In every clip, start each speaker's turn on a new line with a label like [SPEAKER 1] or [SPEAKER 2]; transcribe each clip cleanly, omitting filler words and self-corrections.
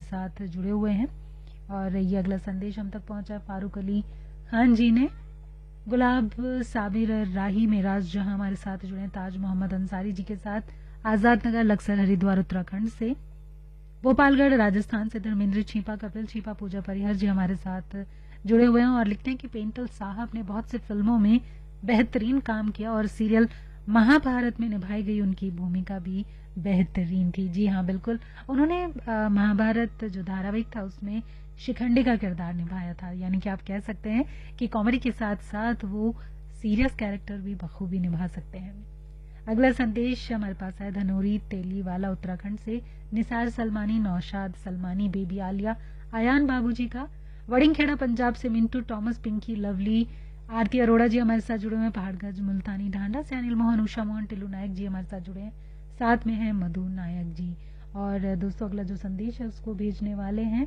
[SPEAKER 1] साथ जुड़े हुए हैं। और ये अगला संदेश हम तक पहुंचा है फारूक अली खान जी ने। गुलाब साबिर राही मेराज जहां हमारे साथ जुड़े हैं, ताज मोहम्मद अंसारी जी के साथ आजाद नगर लक्सर हरिद्वार उत्तराखंड से, भोपालगढ़ राजस्थान से धर्मेंद्र छीपा, कपिल छीपा, पूजा परिहर जी हमारे साथ जुड़े हुए हैं और लिखते हैं कि पेंटल साहब ने बहुत सी फिल्मों में बेहतरीन काम किया और सीरियल महाभारत में निभाई गई उनकी भूमिका भी बेहतरीन थी। जी हाँ, बिल्कुल, उन्होंने महाभारत जो धारावाहिक था उसमें शिखंडी का किरदार निभाया था, यानी कि आप कह सकते हैं कि कॉमेडी के साथ साथ वो सीरियस कैरेक्टर भी बखूबी निभा सकते हैं। अगला संदेश हमारे पास है धनोरी तेलीवाला उत्तराखंड से निसार सलमानी, नौशाद सलमानी, बेबी आलिया, आयान बाबूजी का, वड़िंगखेड़ा पंजाब से मिंटू टॉमस, पिंकी लवली, आरती अरोड़ा जी हमारे साथ जुड़े हुए हैं, पहाड़गंज मुल्तानी ढांडा से अनिल मोहन, उषा मोहन, टिल्लू नायक जी हमारे साथ जुड़े हैं, साथ में है मधु नायक जी। और दोस्तों अगला जो संदेश है उसको भेजने वाले हैं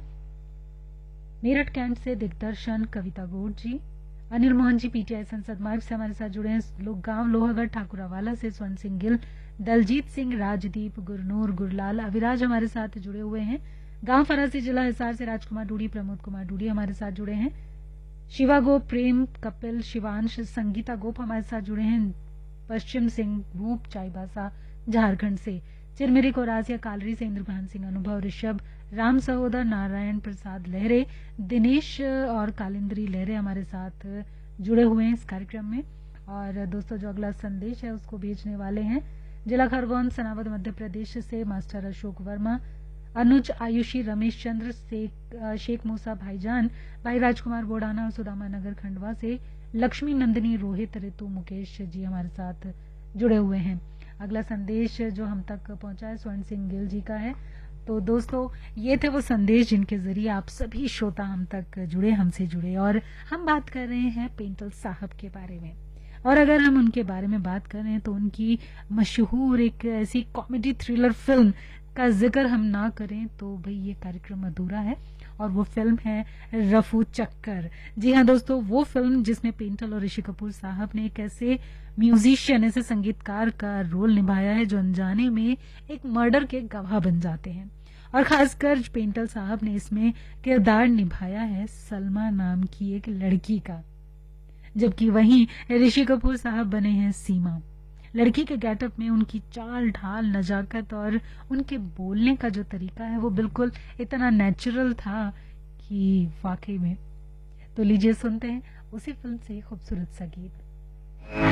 [SPEAKER 1] मेरठ कैंट से दिग्दर्शन कविता गौड़ जी, अनिल मोहन जी पीटीआई संसद मार्ग से हमारे साथ जुड़े हैं, लोग गांव लोहागढ़ ठाकुरावाला से स्वर्ण सिंह गिल, दलजीत सिंह, राजदीप, गुरनूर, गुरलाल, अविराज हमारे साथ जुड़े हुए हैं, गांव फरासी जिला हिसार से राजकुमार डूडी, प्रमोद कुमार डूडी हमारे साथ जुड़े हैं, शिवा गोप, प्रेम, कपिल, शिवांश, संगीता गोप हमारे साथ जुड़े हैं, पश्चिम सिंह भूप चाईबासा झारखंड से, चिरमिरी कोरासिया कालरी से इंद्रभान सिंह, अनुभव, ऋषभ, राम सहोदर, नारायण प्रसाद लहरे, दिनेश और कालिंद्री लहरे हमारे साथ जुड़े हुए हैं इस कार्यक्रम में। और दोस्तों जो अगला संदेश है उसको भेजने वाले हैं जिला खरगोन सनावद मध्य प्रदेश से मास्टर अशोक वर्मा, अनुज, आयुषी, रमेश चंद्र, शेख मूसा भाईजान, भाई राजकुमार बोडाना और सुदामा नगर खंडवा से लक्ष्मी नंदिनी, रोहित, ऋतु, मुकेश जी हमारे साथ जुड़े हुए हैं। अगला संदेश जो हम तक पहुंचा है स्वर्ण सिंह गिल जी का है। तो दोस्तों ये थे वो संदेश जिनके जरिए आप सभी श्रोता हम तक जुड़े, हमसे जुड़े, और हम बात कर रहे हैं पेंटल साहब के बारे में। और अगर हम उनके बारे में बात कर रहे हैं तो उनकी मशहूर एक ऐसी कॉमेडी थ्रिलर फिल्म का जिक्र हम ना करें तो भाई ये कार्यक्रम अधूरा है, और वो फिल्म है रफू चक्कर। जी हाँ दोस्तों, वो फिल्म जिसमें पेंटल और ऋषि कपूर साहब ने एक ऐसे म्यूजिशियन, ऐसे संगीतकार का रोल निभाया है जो अनजाने में एक मर्डर के गवाह बन जाते हैं। और खासकर पेंटल साहब ने इसमें किरदार निभाया है सलमा नाम की एक लड़की का, जबकि वहीं ऋषि कपूर साहब बने हैं सीमा। लड़की के गेटअप में उनकी चाल ढाल, नजाकत और उनके बोलने का जो तरीका है वो बिल्कुल इतना नेचुरल था कि वाकई में। तो लीजिए सुनते हैं उसी फिल्म से खूबसूरत सा गीत।